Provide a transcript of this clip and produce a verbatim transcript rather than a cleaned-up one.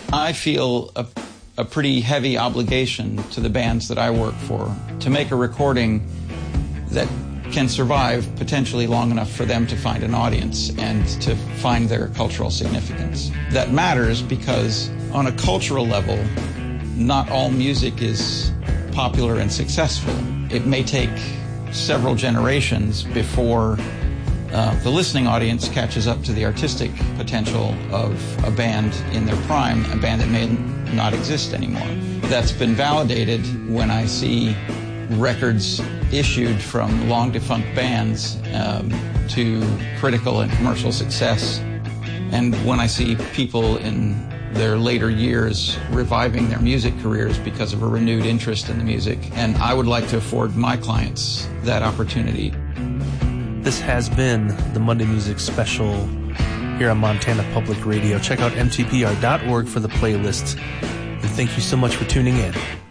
I feel a, a pretty heavy obligation to the bands that I work for to make a recording that can survive potentially long enough for them to find an audience and to find their cultural significance. That matters because on a cultural level, not all music is popular and successful. It may take several generations before uh, the listening audience catches up to the artistic potential of a band in their prime, a band that may not exist anymore. That's been validated when I see records issued from long-defunct bands um, to critical and commercial success. And when I see people in their later years reviving their music careers because of a renewed interest in the music. And I would like to afford my clients that opportunity. This has been the Monday Music Special here on Montana Public Radio. Check out M T P R dot org for the playlists. And thank you so much for tuning in.